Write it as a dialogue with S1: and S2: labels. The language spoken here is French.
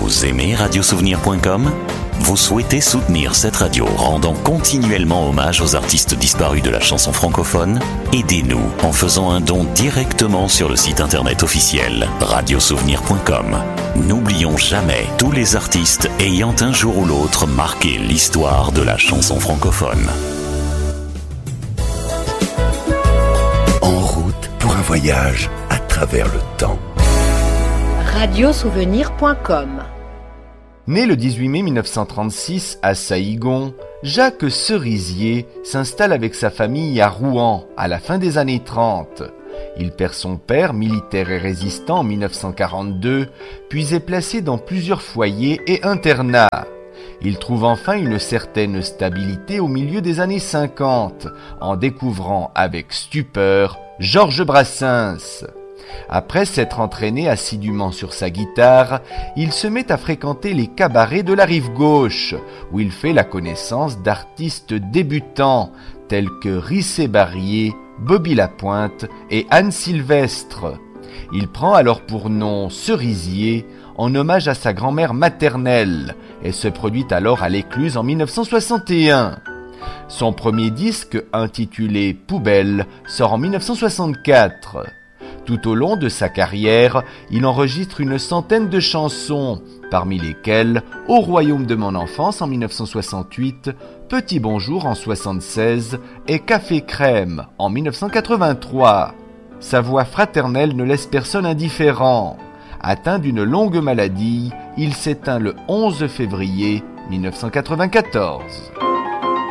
S1: Vous aimez radiosouvenir.com ? Vous souhaitez soutenir cette radio rendant continuellement hommage aux artistes disparus de la chanson francophone ? Aidez-nous en faisant un don directement sur le site internet officiel radiosouvenir.com. N'oublions jamais tous les artistes ayant un jour ou l'autre marqué l'histoire de la chanson francophone.
S2: En route pour un voyage à travers le temps.
S3: Radiosouvenir.com.
S4: Né le 18 mai 1936 à Saïgon, Jacques Cerisier s'installe avec sa famille à Rouen à la fin des années 30. Il perd son père, militaire et résistant en 1942, puis est placé dans plusieurs foyers et internats. Il trouve enfin une certaine stabilité au milieu des années 50, en découvrant avec stupeur Georges Brassens. Après s'être entraîné assidûment sur sa guitare, il se met à fréquenter les cabarets de la Rive-Gauche, où il fait la connaissance d'artistes débutants tels que Rissé Barrier, Bobby Lapointe et Anne Sylvestre. Il prend alors pour nom Cerisier, en hommage à sa grand-mère maternelle, et se produit alors à l'Écluse en 1961. Son premier disque, intitulé Poubelle, sort en 1964. Tout au long de sa carrière, il enregistre une centaine de chansons, parmi lesquelles Au royaume de mon enfance en 1968, Petit bonjour en 1976 et Café crème en 1983. Sa voix fraternelle ne laisse personne indifférent. Atteint d'une longue maladie, il s'éteint le 11 février 1994.